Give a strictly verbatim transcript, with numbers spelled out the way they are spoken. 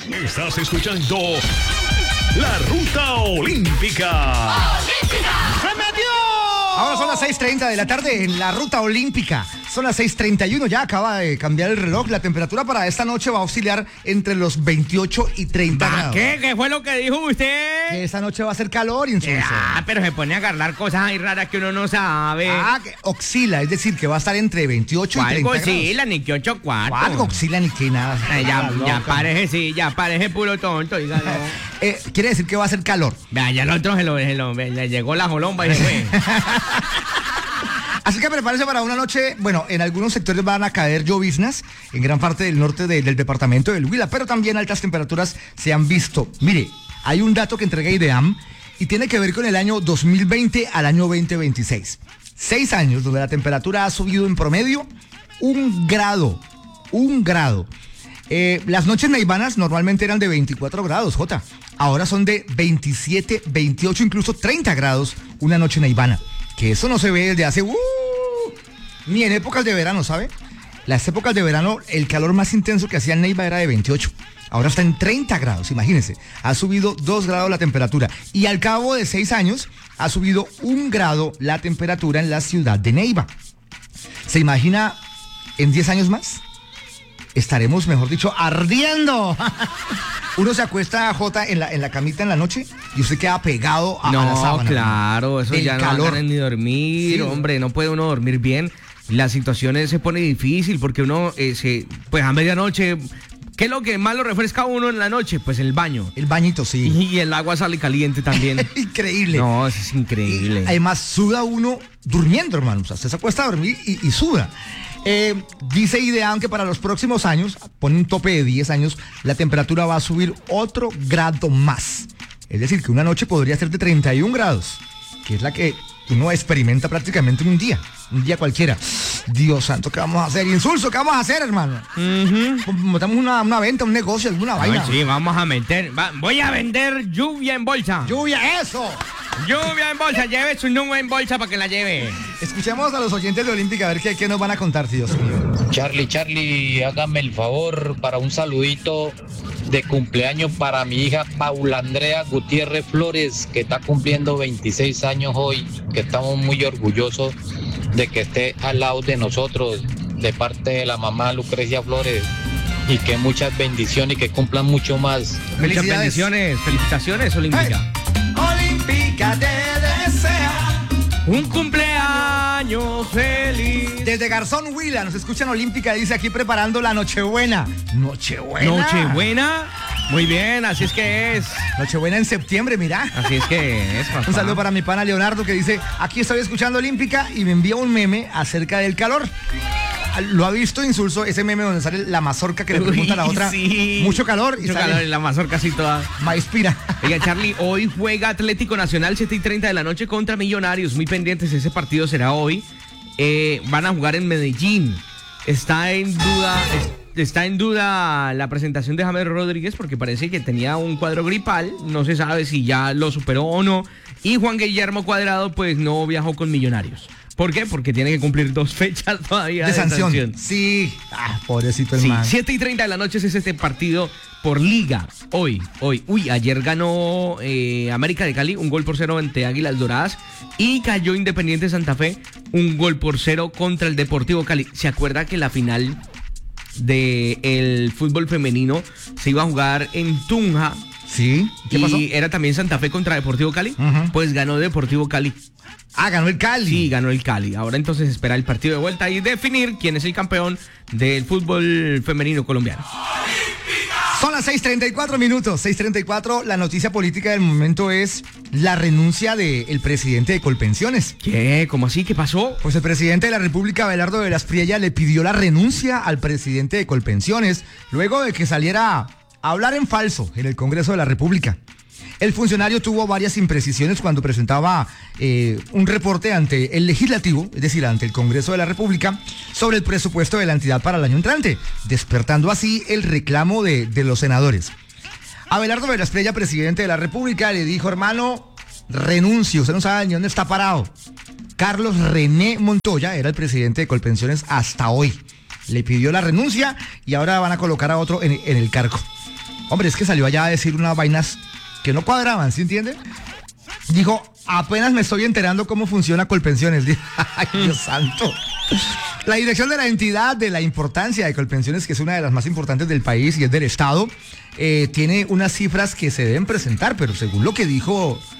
Estás escuchando La Ruta Olímpica. ¡Se metió! Ahora son las seis treinta de la tarde en la Ruta Olímpica. Son las seis treinta y uno, ya acaba de cambiar el reloj. La temperatura para esta noche va a oscilar entre los veintiocho y treinta grados. ¿Qué? ¿Qué fue lo que dijo usted? Que esta noche va a ser calor, Insulso. Ah, pero se pone a agarrar cosas ahí raras que uno no sabe. Ah, que oscila, es decir, que va a estar entre veintiocho y treinta grados. ¿Cuál oscila? Ni que ocho cuartos. ¿Cuál oscila ni que nada? Ay, ya, Loca. ya parece, sí, ya parece puro tonto, dígalo. eh, Quiere decir que va a ser calor. Vea, ya el otro se lo, se lo- le llegó la jolomba y se fue. Así que prepárese para una noche, bueno, en algunos sectores van a caer lloviznas, en gran parte del norte de- del departamento del Huila, pero también altas temperaturas se han visto. Mire, hay un dato que entrega IDEAM y tiene que ver con el año dos mil veinte al año veinte veintiséis. Seis años donde la temperatura ha subido en promedio un grado, un grado. Eh, las noches neivanas normalmente eran de veinticuatro grados, Jota. Ahora son de veintisiete, veintiocho, incluso treinta grados una noche neivana. Que eso no se ve desde hace... Uh, ni en épocas de verano, ¿sabe? Las épocas de verano, el calor más intenso que hacía Neiva era de veintiocho. Ahora está en treinta grados, imagínense. Ha subido dos grados la temperatura. Y al cabo de seis años, ha subido un grado la temperatura en la ciudad de Neiva. ¿Se imagina en diez años más? Estaremos, mejor dicho, ardiendo. Uno se acuesta, Jota, en la, en la camita en la noche y usted queda pegado a, a la No, sábana. claro, eso Del ya no calor. dan ni dormir, Sí. hombre, no puede uno dormir bien. La situación se pone difícil porque uno, eh, se, pues a medianoche, ¿qué es lo que más lo refresca a uno en la noche? Pues el baño. El bañito, sí. Y el agua sale caliente también. Increíble. No, eso es increíble. Y además suda uno durmiendo, hermano. O sea, usted se acuesta a dormir y, y suda. Eh, dice IDEAM que para los próximos años, pone un tope de diez años, la temperatura va a subir otro grado más. Es decir, que una noche podría ser de treinta y un grados, que es la que uno experimenta prácticamente en un día, un día cualquiera. Dios santo, ¿qué vamos a hacer? Insulso, ¿qué vamos a hacer, hermano? Ujú. Montamos una, una venta, un negocio, alguna Ay, vaina. sí, vamos a meter. va- voy a vender lluvia en bolsa. ¡Lluvia, eso! Lluvia en bolsa, lleve su nube en bolsa para que la lleve. Escuchemos a los oyentes de Olímpica a ver qué, qué nos van a contar, Dios mío. Charlie, Charlie, hágame el favor para un saludito de cumpleaños para mi hija Paula Andrea Gutiérrez Flores, que está cumpliendo veintiséis años hoy, que estamos muy orgullosos de que esté al lado de nosotros, de parte de la mamá Lucrecia Flores, y que muchas bendiciones y que cumplan mucho más. Muchas Felicidades. bendiciones, felicitaciones, Olímpica. Olímpica te desea. Un cumpleaños feliz. Desde Garzón Huila nos escuchan Olímpica, dice aquí preparando la Nochebuena. Nochebuena. Nochebuena. Muy bien, así es que es. Nochebuena en septiembre, mira. Así es que es, papá. Un saludo para mi pana Leonardo que dice, aquí estoy escuchando Olímpica y me envía un meme acerca del calor. ¿Lo ha visto, Insulso? Ese meme donde sale la mazorca que le pregunta a la Uy, otra. sí. Mucho calor y Mucho sale calor en la mazorca así toda. maíz pira. Oiga, Charlie, hoy juega Atlético Nacional siete y treinta de la noche contra Millonarios. Muy pendientes, ese partido será hoy. Eh, van a jugar en Medellín. Está en duda, es- está en duda la presentación de James Rodríguez porque parece que tenía un cuadro gripal. No se sabe si ya lo superó o no. Y Juan Guillermo Cuadrado, pues no viajó con Millonarios. ¿Por qué? Porque tiene que cumplir dos fechas todavía De de, sanción. sanción. Sí. Ah, pobrecito el Sí, man. siete y treinta de la noche es este partido por liga. Hoy, hoy. Uy, ayer ganó eh, América de Cali un gol por cero ante Águilas Doradas y cayó Independiente Santa Fe un gol por cero contra el Deportivo Cali. ¿Se acuerda que la final del fútbol femenino se iba a jugar en Tunja? Sí. ¿Qué y pasó? era también Santa Fe contra Deportivo Cali. Ujú. Pues ganó Deportivo Cali. Ah, ganó el Cali. Sí, ganó el Cali. Ahora entonces espera el partido de vuelta y definir quién es el campeón del fútbol femenino colombiano. Son las seis treinta y cuatro minutos, seis treinta y cuatro. La noticia política del momento es la renuncia del presidente de Colpensiones. ¿Qué? ¿Cómo así? ¿Qué pasó? Pues el presidente de la República, Abelardo de las Priella, le pidió la renuncia al presidente de Colpensiones luego de que saliera a hablar en falso en el Congreso de la República. El funcionario tuvo varias imprecisiones cuando presentaba eh, un reporte ante el Legislativo, es decir, ante el Congreso de la República, sobre el presupuesto de la entidad para el año entrante, despertando así el reclamo de, de los senadores. Abelardo de las Priella, presidente de la República, le dijo, hermano, renuncio, usted no sabe ni dónde está parado. Carlos René Montoya era el presidente de Colpensiones hasta hoy. Le pidió la renuncia y ahora van a colocar a otro en, en el cargo. Hombre, es que salió allá a decir unas vainas que no cuadraban, ¿sí entiende? Dijo, apenas me estoy enterando cómo funciona Colpensiones. Ay, Dios santo. La dirección de la entidad, de la importancia de Colpensiones, que es una de las más importantes del país y es del Estado, eh, tiene unas cifras que se deben presentar, pero según lo que dijo